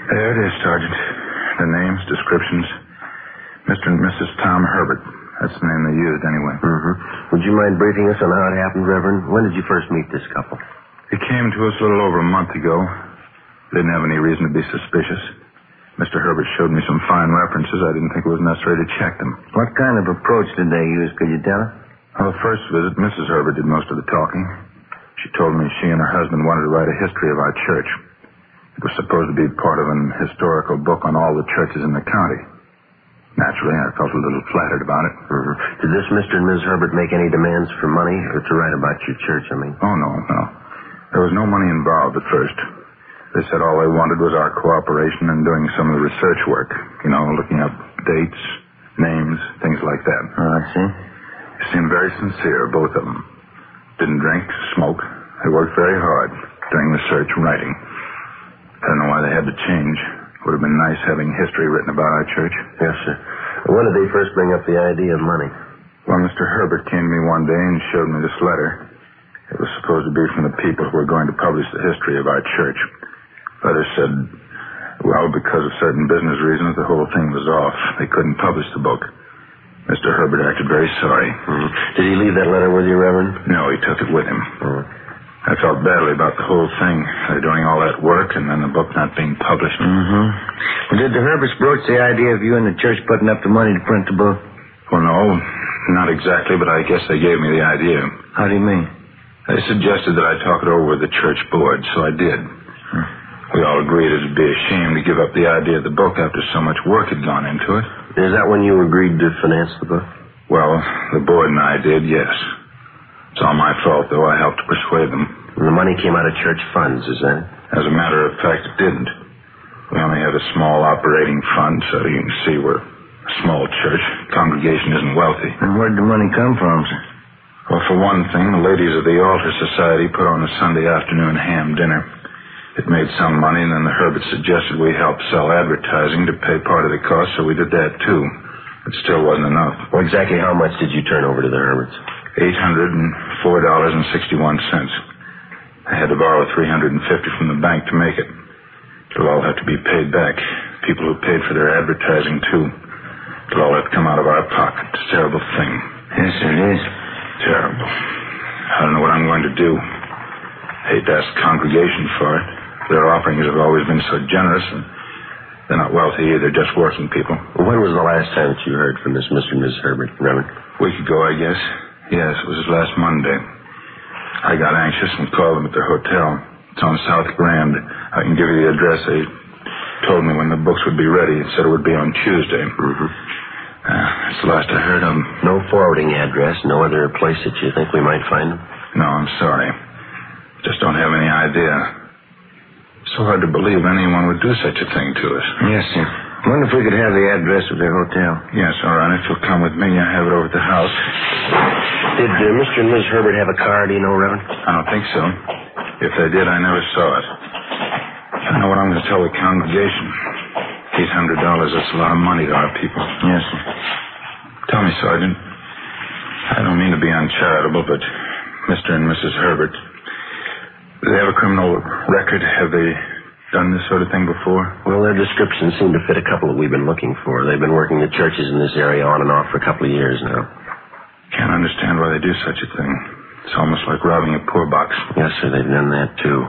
There it is, Sergeant. The names, descriptions. Mr. and Mrs. Tom Herbert. That's the name they used, anyway. Mm-hmm. Would you mind briefing us on how it happened, Reverend? When did you first meet this couple? They came to us a little over a month ago. Didn't have any reason to be suspicious. Mr. Herbert showed me some fine references. I didn't think it was necessary to check them. What kind of approach did they use? Could you tell us? On the first visit, Mrs. Herbert did most of the talking. She told me she and her husband wanted to write a history of our church. It was supposed to be part of an historical book on all the churches in the county. Naturally, I felt a little flattered about it. Mm-hmm. Did this Mr. and Ms. Herbert make any demands for money or to write about your church, I mean? Oh, no. There was no money involved at first. They said all they wanted was our cooperation in doing some of the research work. You know, looking up dates, names, things like that. Oh, I see. They seemed very sincere, both of them. Didn't drink, smoke. They worked very hard during the search and writing. I don't know why they had to change. Would have been nice having history written about our church. Yes, sir. When did they first bring up the idea of money? Well, Mr. Herbert came to me one day and showed me this letter. It was supposed to be from the people who were going to publish the history of our church. The letter said, well, because of certain business reasons, the whole thing was off. They couldn't publish the book. Mr. Herbert acted very sorry. Mm-hmm. Did he leave that letter with you, Reverend? No, he took it with him. Mm-hmm. I felt badly about the whole thing. They're doing all that work and then the book not being published. Mm-hmm. Well, did the Herberts broach the idea of you and the church putting up the money to print the book? Well, no, not exactly, but I guess they gave me the idea. How do you mean? They suggested that I talk it over with the church board, so I did. We all agreed it'd be a shame to give up the idea of the book after so much work had gone into it. Is that when you agreed to finance the book? Well, the board and I did, yes. It's all my fault, though. I helped to persuade them. And the money came out of church funds, is that it? As a matter of fact, it didn't. We only had a small operating fund, so you can see we're a small church. Congregation isn't wealthy. And where'd the money come from, sir? Well, for one thing, the ladies of the Altar Society put on a Sunday afternoon ham dinner. It made some money, and then the Herberts suggested we help sell advertising to pay part of the cost, so we did that, too. It still wasn't enough. Well, exactly how much did you turn over to the Herberts? $804.61. I had to borrow $350 from the bank to make it. It'll all have to be paid back. People who paid for their advertising, too. It'll all have to come out of our pocket. It's a terrible thing. Yes, it is. Terrible. I don't know what I'm going to do. I hate to ask the congregation for it. Their offerings have always been so generous, and they're not wealthy either, just working people. When was the last time that you heard from this Mr. and Ms. Herbert, Reverend? A week ago, I guess. Yes, it was last Monday. I got anxious and called them at their hotel. It's on South Grand. I can give you the address. They told me when the books would be ready. It said it would be on Tuesday. Mm-hmm. That's the last I heard of them. No forwarding address, no other place that you think we might find them? No, I'm sorry. Just don't have any idea. It's so hard to believe anyone would do such a thing to us. Yes, sir. I wonder if we could have the address of their hotel. Yes, all right. If you'll come with me, I have it over at the house. Did Mr. and Ms. Herbert have a car, do you know, Reverend? I don't think so. If they did, I never saw it. I know what I'm going to tell the congregation. $800, that's a lot of money to our people. Yes, sir. Tell me, Sergeant. I don't mean to be uncharitable, but Mr. and Mrs. Herbert, do they have a criminal record? Have they done this sort of thing before? Well, their descriptions seem to fit a couple that we've been looking for. They've been working the churches in this area on and off for a couple of years now. Can't understand why they do such a thing. It's almost like robbing a poor box. Yes, sir, they've done that, too.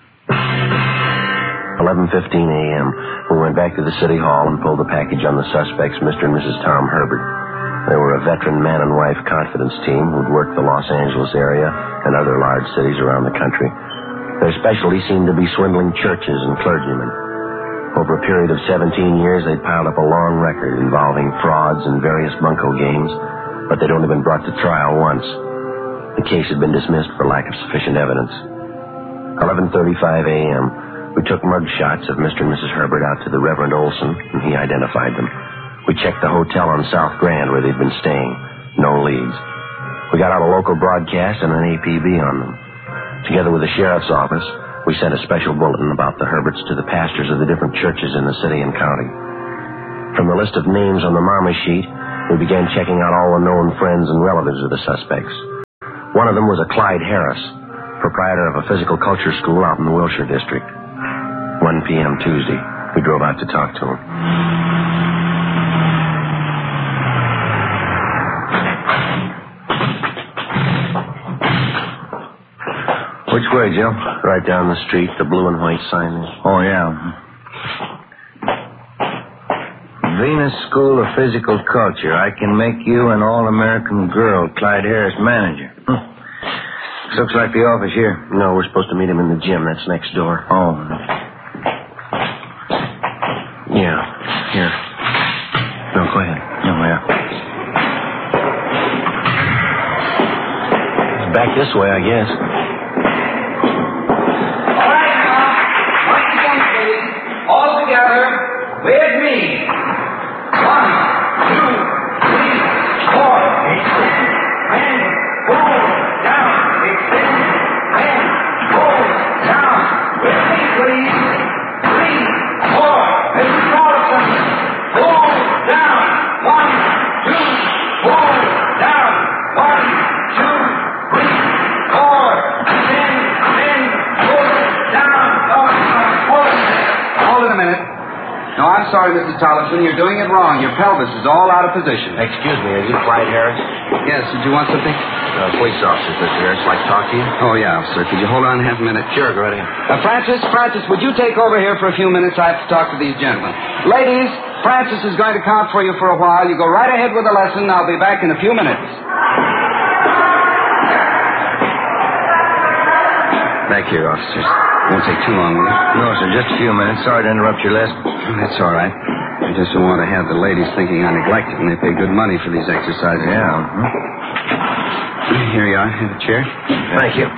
11:15 a.m. We went back to the city hall and pulled the package on the suspects, Mr. and Mrs. Tom Herbert. They were a veteran man and wife confidence team who'd worked the Los Angeles area and other large cities around the country. Their specialty seemed to be swindling churches and clergymen. Over a period of 17 years, they'd piled up a long record involving frauds and various bunco games, but they'd only been brought to trial once. The case had been dismissed for lack of sufficient evidence. 11:35 a.m., we took mug shots of Mr. and Mrs. Herbert out to the Reverend Olson, and he identified them. We checked the hotel on South Grand where they'd been staying. No leads. We got out a local broadcast and an APB on them. Together with the sheriff's office, we sent a special bulletin about the Herberts to the pastors of the different churches in the city and county. From the list of names on the Mama sheet, we began checking out all the known friends and relatives of the suspects. One of them was a Clyde Harris, proprietor of a physical culture school out in the Wilshire district. 1 p.m. Tuesday. We drove out to talk to him. Which way, Joe? Right down the street, the blue and white sign there. Oh, yeah. Venus School of Physical Culture. I can make you an all-American girl, Clyde Harris, manager. This looks like the office here. No, we're supposed to meet him in the gym. That's next door. Oh. Yeah, here. No, go ahead. Oh, yeah. It's back this way, I guess. All together with me. 1, 2, 3, 4. Extend and pull down. Extend and pull down. With me, please. 3, 4. Mrs. Carlson. Pull down. 1, 2, pull down. 1, 2, 3, 4. Extend and pull down. Hold it a minute. No, I'm sorry, Mrs. Tolleson. You're doing it wrong. Your pelvis is all out of position. Excuse me, are you Clyde Harris? Yes, did you want something? Police officer, Mr. Harris. Like to talk to you? Oh, yeah, officer. Could you hold on half a minute? Sure, go right ahead. Francis, would you take over here for a few minutes? I have to talk to these gentlemen. Ladies, Francis is going to count for you for a while. You go right ahead with the lesson. I'll be back in a few minutes. Back here, officers. Won't take too long, will it? No, sir, just a few minutes. Sorry to interrupt your lesson. That's all right. I just don't want to have the ladies thinking I neglect it, and they pay good money for these exercises. Yeah. Here you are. Have a chair. Thank you.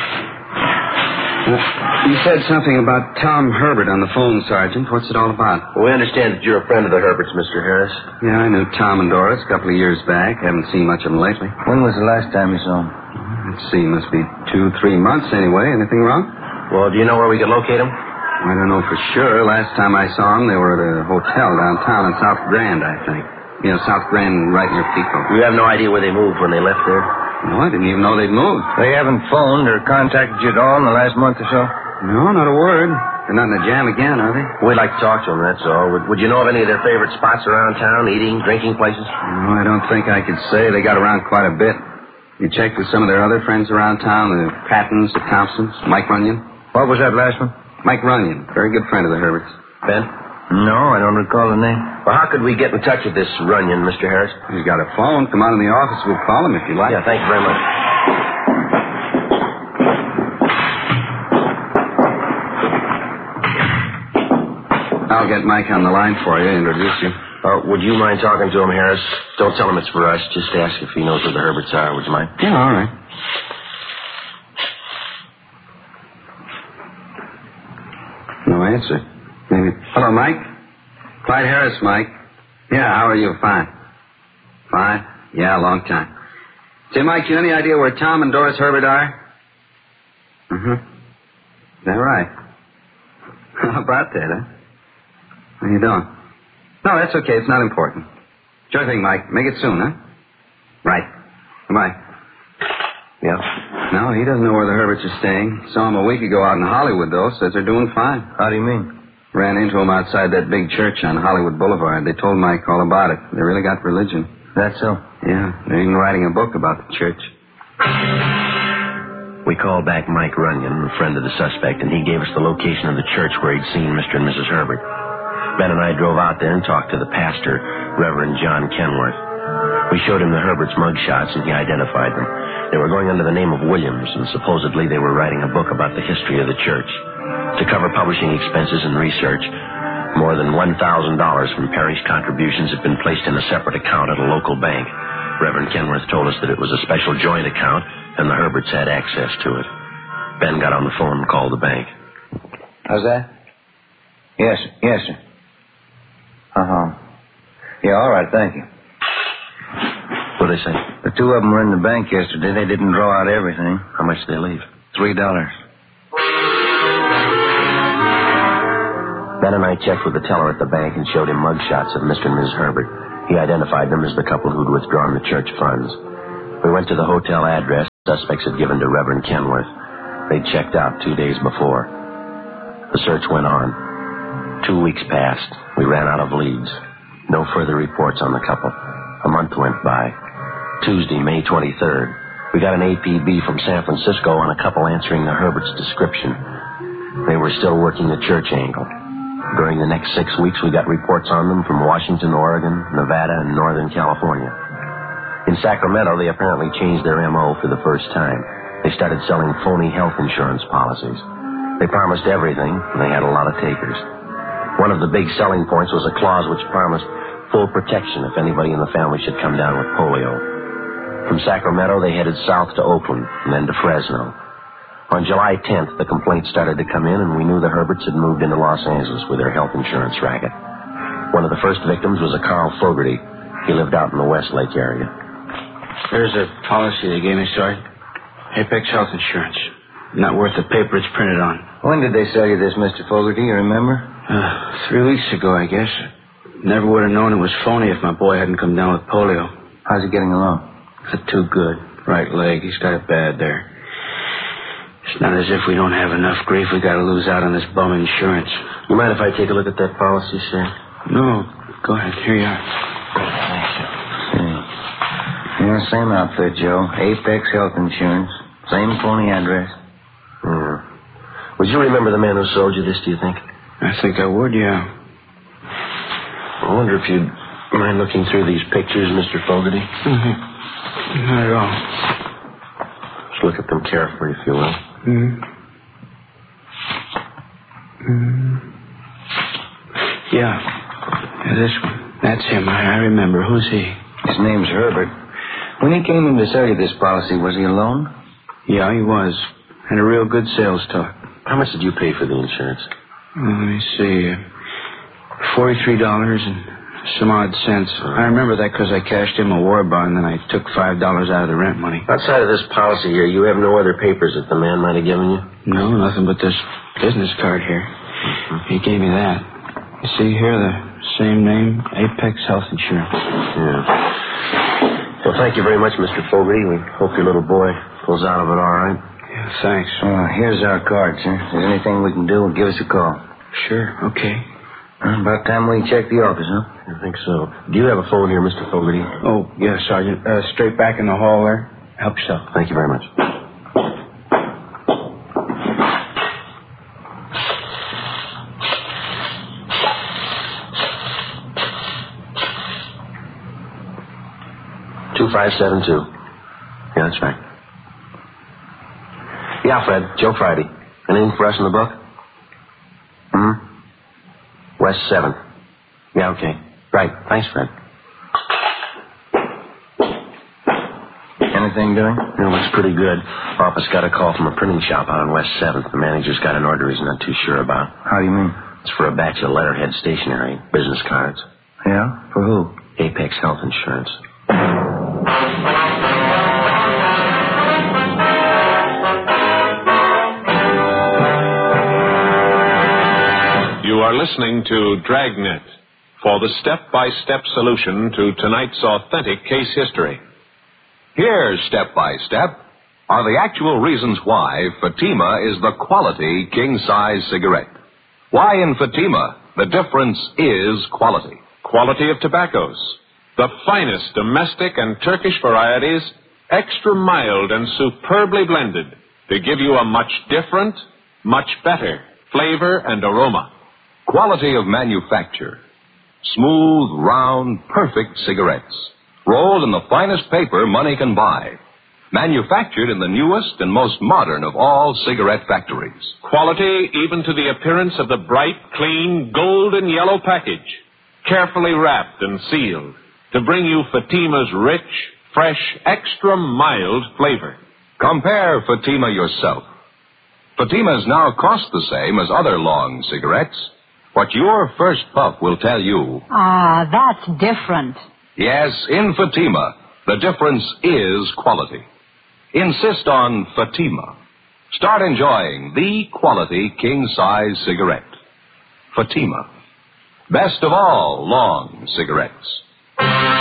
You said something about Tom Herbert on the phone, Sergeant. What's it all about? Well, we understand that you're a friend of the Herberts, Mr. Harris. Yeah, I knew Tom and Doris a couple of years back. Haven't seen much of them lately. When was the last time you saw him? Let's see. Must be 2-3 months anyway. Anything wrong? Well, do you know where we could locate him? I don't know for sure. Last time I saw them, they were at a hotel downtown in South Grand, I think. You know, South Grand right near Pico. You have no idea where they moved when they left there? No, I didn't even know they'd moved. They haven't phoned or contacted you at all in the last month or so? No, not a word. They're not in the jam again, are they? We'd like to talk to them, that's all. Would you know of any of their favorite spots around town, eating, drinking places? No, I don't think I could say. They got around quite a bit. You checked with some of their other friends around town, the Pattons, the Thompsons, Mike Runyon? What was that last one? Mike Runyon. Very good friend of the Herberts. Ben? No, I don't recall the name. Well, how could we get in touch with this Runyon, Mr. Harris? He's got a phone. Come on in the office. We'll call him if you like. Yeah, thank you very much. I'll get Mike on the line for you, introduce you. Would you mind talking to him, Harris? Don't tell him it's for us. Just ask if he knows where the Herberts are. Would you mind? Yeah, all right. No answer. Maybe. Hello, Mike? Clyde Harris, Mike. Yeah, how are you? Fine. Fine? Yeah, long time. Say, Mike, you any idea where Tom and Doris Herbert are? Mm-hmm. Is that right? How about that, huh? How you doing? No, that's okay. It's not important. Sure thing, Mike. Make it soon, huh? Right. Goodbye. Yeah? No, he doesn't know where the Herberts are staying. Saw him a week ago out in Hollywood, though. Says they're doing fine. How do you mean? Ran into him outside that big church on Hollywood Boulevard. They told Mike all about it. They really got religion. That's so? Yeah. They're even writing a book about the church. We called back Mike Runyon, a friend of the suspect, and he gave us the location of the church where he'd seen Mr. and Mrs. Herbert. Ben and I drove out there and talked to the pastor, Reverend John Kenworth. We showed him the Herberts' mugshots, and he identified them. They were going under the name of Williams, and supposedly they were writing a book about the history of the church. To cover publishing expenses and research, more than $1,000 from parish contributions had been placed in a separate account at a local bank. Reverend Kenworth told us that it was a special joint account, and the Herberts had access to it. Ben got on the phone and called the bank. How's that? Yes, sir. Uh-huh. Yeah, all right, thank you. What did they say? The two of them were in the bank yesterday. They didn't draw out everything. How much did they leave? $3. Ben and I checked with the teller at the bank and showed him mugshots of Mr. and Mrs. Herbert. He identified them as the couple who'd withdrawn the church funds. We went to the hotel address suspects had given to Reverend Kenworth. They'd checked out 2 days before. The search went on. 2 weeks passed. We ran out of leads. No further reports on the couple. A month went by. Tuesday, May 23rd. We got an APB from San Francisco on a couple answering the Herbert's description. They were still working the church angle. During the next 6 weeks, we got reports on them from Washington, Oregon, Nevada, and Northern California. In Sacramento, they apparently changed their M.O. for the first time. They started selling phony health insurance policies. They promised everything, and they had a lot of takers. One of the big selling points was a clause which promised full protection if anybody in the family should come down with polio. From Sacramento, they headed south to Oakland and then to Fresno. On July 10th, the complaints started to come in, and we knew the Herberts had moved into Los Angeles with their health insurance racket. One of the first victims was a Carl Fogarty. He lived out in the Westlake area. There's a policy they gave me, Sergeant. Apex Health Insurance. Not worth the paper it's printed on. When did they sell you this, Mr. Fogarty? You remember? 3 weeks ago, I guess. Never would have known it was phony if my boy hadn't come down with polio. How's he getting along? Not too good. Right leg. He's got it bad there. It's not as if we don't have enough grief. We got to lose out on this bum insurance. You mind if I take a look at that policy, sir? No. Go ahead. Here you are. Yeah, same outfit, Joe. Apex Health Insurance. Same phony address. Yeah. Would you remember the man who sold you this, do you think? I think I would, yeah. I wonder if you'd mind looking through these pictures, Mr. Fogarty? Mm-hmm. Not at all. Just look at them carefully, if you will. Mm-hmm. Mm-hmm. Yeah, this one. That's him. I remember. Who's he? His name's Herbert. When he came in to sell you this policy, was he alone? Yeah, he was. Had a real good sales talk. How much did you pay for the insurance? Let me see. $43 and some odd cents. I remember that because I cashed in my war bond, and then I took $5 out of the rent money. Outside of this policy here, you have no other papers that the man might have given you? No, nothing but this business card here. Mm-hmm. He gave me that. You see here, the same name, Apex Health Insurance. Yeah. Well, thank you very much, Mr. Fogarty. We hope your little boy pulls out of it all right. Yeah, thanks. Here's our card, sir. If there's anything we can do, give us a call. Sure, okay. About time we check the office, huh? I think so. Do you have a phone here, Mr. Fogarty? Oh, yeah, Sergeant. Straight back in the hall there. Help yourself. Thank you very much. $2572. Yeah, that's right. Yeah, Fred. Joe Friday. Anything for us in the book? West 7th. Yeah, okay. Right. Thanks, Fred. Anything doing? It looks pretty good. Office got a call from a printing shop out on West 7th. The manager's got an order he's not too sure about. How do you mean? It's for a batch of letterhead stationery, business cards. Yeah? For who? Apex Health Insurance. You are listening to Dragnet for the step-by-step solution to tonight's authentic case history. Here, step by step, are the actual reasons why Fatima is the quality king-size cigarette. Why in Fatima the difference is quality. Quality of tobaccos. The finest domestic and Turkish varieties, extra mild and superbly blended to give you a much different, much better flavor and aroma. Quality of manufacture. Smooth, round, perfect cigarettes. Rolled in the finest paper money can buy. Manufactured in the newest and most modern of all cigarette factories. Quality even to the appearance of the bright, clean, golden yellow package. Carefully wrapped and sealed to bring you Fatima's rich, fresh, extra mild flavor. Compare Fatima yourself. Fatimas now cost the same as other long cigarettes. What your first puff will tell you. Ah, that's different. Yes, in Fatima, the difference is quality. Insist on Fatima. Start enjoying the quality king-size cigarette. Fatima. Best of all long cigarettes.